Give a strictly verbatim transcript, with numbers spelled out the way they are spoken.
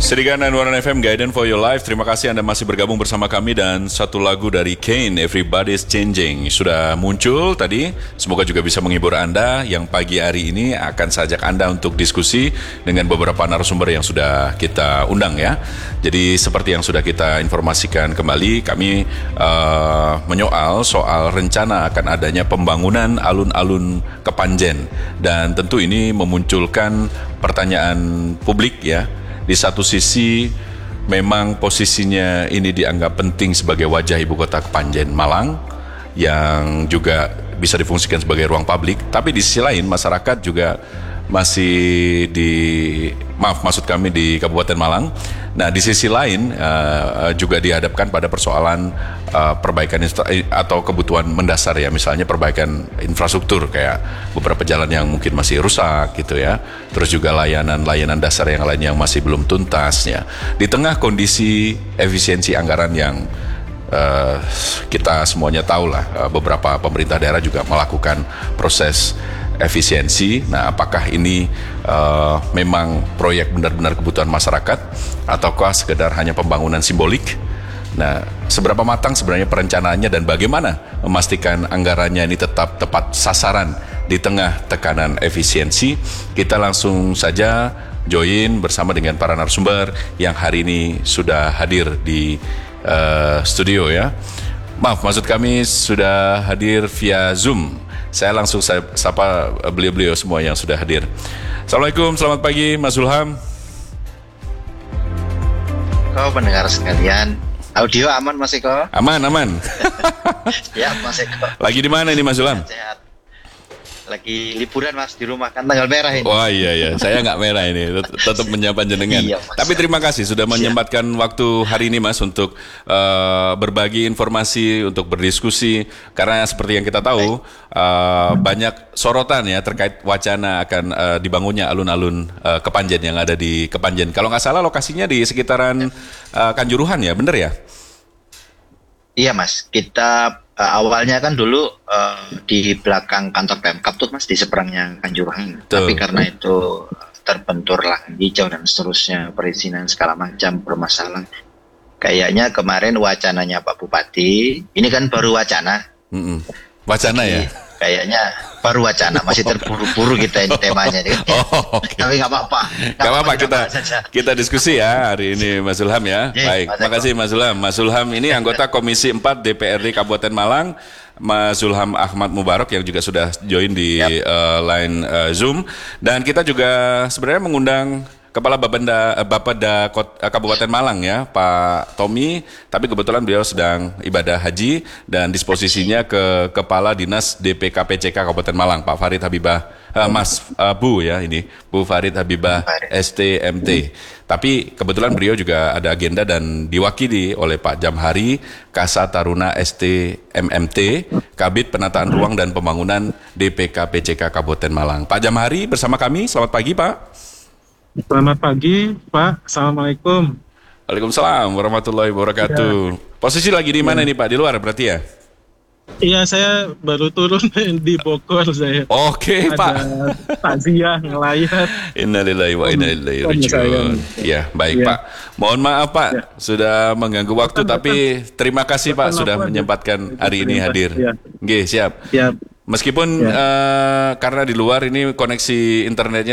Sedia sembilan puluh satu F M Guidance for Your Life. Terima kasih Anda masih bergabung bersama kami dan satu lagu dari Kane, Everybody's Changing sudah muncul tadi. Semoga juga bisa menghibur Anda yang pagi hari ini akan saya ajak Anda untuk diskusi dengan beberapa narasumber yang sudah kita undang ya. Jadi seperti yang sudah kita informasikan kembali, kami uh, menyoal soal rencana akan adanya pembangunan alun-alun Kepanjen, dan tentu ini memunculkan pertanyaan publik ya. Di satu sisi memang posisinya ini dianggap penting sebagai wajah ibu kota Kepanjen Malang yang juga bisa difungsikan sebagai ruang publik, tapi di sisi lain masyarakat juga masih di maaf maksud kami di Kabupaten Malang. Nah di sisi lain uh, juga dihadapkan pada persoalan uh, perbaikan instra- atau kebutuhan mendasar ya, misalnya perbaikan infrastruktur kayak beberapa jalan yang mungkin masih rusak gitu ya, terus juga layanan-layanan dasar yang lain yang masih belum tuntas ya. Di tengah kondisi efisiensi anggaran yang uh, kita semuanya tahu lah, uh, beberapa pemerintah daerah juga melakukan proses efisiensi. Nah, apakah ini uh, memang proyek benar-benar kebutuhan masyarakat ataukah sekedar hanya pembangunan simbolik? Nah, seberapa matang sebenarnya perencanaannya dan bagaimana memastikan anggarannya ini tetap tepat sasaran di tengah tekanan efisiensi? Kita langsung saja join bersama dengan para narasumber yang hari ini sudah hadir di uh, studio ya. Maaf, maksud kami sudah hadir via Zoom. Saya langsung saya sapa beliau-beliau semua yang sudah hadir. Assalamualaikum, selamat pagi Mas Zulham. Kau pendengar sekalian, audio aman Mas Eko? Aman, aman. Ya Mas Eko. Lagi di mana ini Mas Zulham? Sehat. Lagi liburan Mas, di rumah kan tanggal merah ini. Wah iya iya, saya nggak merah ini, tetap menyapa jenengan. Iya, Tapi terima kasih sudah menyempatkan waktu hari ini Mas untuk uh, berbagi informasi, untuk berdiskusi. Karena seperti yang kita tahu uh, banyak sorotan ya terkait wacana akan uh, dibangunnya alun-alun uh, Kepanjen yang ada di Kepanjen. Kalau nggak salah lokasinya di sekitaran uh, Kanjuruhan ya, bener ya? Iya Mas, kita uh, awalnya kan dulu uh, di belakang kantor Pemkab tuh Mas, di seberangnya Kanjuruhan. Tuh. Tapi karena itu terbentur lahan hijau dan seterusnya, perizinan segala macam bermasalah. Kayaknya kemarin wacananya Pak Bupati, ini kan baru wacana. Mm-mm. Wacana Jadi, ya? Kayaknya baru wacana, masih terburu-buru kita ini temanya. Oh, okay. Tapi nggak apa-apa. Nggak apa-apa, kita kita diskusi ya hari ini Mas Zulham ya. Yes, baik, terima kasih Mas Zulham. Mas Zulham ini anggota Komisi empat D P R D Kabupaten Malang. Mas Zulham Ahmad Mubarak yang juga sudah join di yep. uh, line uh, Zoom. Dan kita juga sebenarnya mengundang Kepala Bapenda Bapeda Kabupaten Malang ya, Pak Tommy, tapi kebetulan beliau sedang ibadah haji dan disposisinya ke Kepala Dinas D P K P C K Kabupaten Malang, Pak Farid Habibah, uh, Mas uh, Bu ya ini, Bu Farid Habibah S T M T. Tapi kebetulan beliau juga ada agenda dan diwakili oleh Pak Jamhari Kasa Taruna S T M M T, Kabid Penataan Ruang dan Pembangunan D P K P C K Kabupaten Malang. Pak Jamhari bersama kami, selamat pagi Pak. Selamat pagi, Pak. Assalamualaikum. Waalaikumsalam warahmatullahi wabarakatuh. Ya. Posisi lagi di mana ya. Nih Pak? Di luar berarti ya? Iya, saya baru turun di Bogor saya. Oke, Pak. Ada takziah ngelayat. Innalillahi wa inna ilaihi raji'un. Ya, baik ya. Pak. Mohon maaf Pak, ya. Sudah mengganggu waktu, betul, tapi betul. Terima kasih betul, Pak sudah betul, menyempatkan betul, hari ini hadir. Ya. Oke, siap. Siap. Meskipun ya. uh, karena di luar ini koneksi internetnya